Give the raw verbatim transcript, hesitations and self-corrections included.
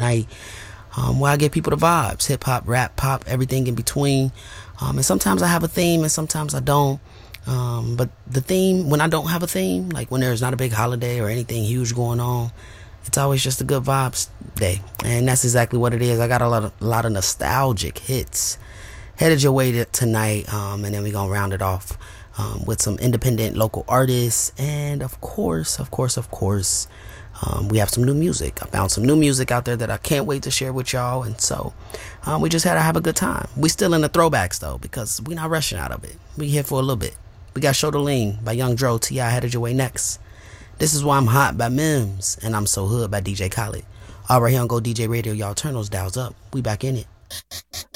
night um, where I give people the vibes, hip hop, rap, pop, everything in between. Um, and sometimes I have a theme and sometimes I don't. Um, but the theme, when I don't have a theme, like when there's not a big holiday or anything huge going on, it's always just a good vibes day. And that's exactly what it is. I got a lot of, a lot of nostalgic hits headed your way to, tonight. Um, and then we're going to round it off um, with some independent local artists. And of course, of course, of course, um, we have some new music. I found some new music out there that I can't wait to share with y'all. And so um, we just had to have a good time. We still in the throwbacks, though, because we're not rushing out of it. We here for a little bit. We got Show the Lean by Young Dro. T I headed your way next. This is Why I'm Hot by Mims. And I'm So Hood by D J Khaled. All right, here on Go D J Radio. Y'all turn those dials up. We back in it.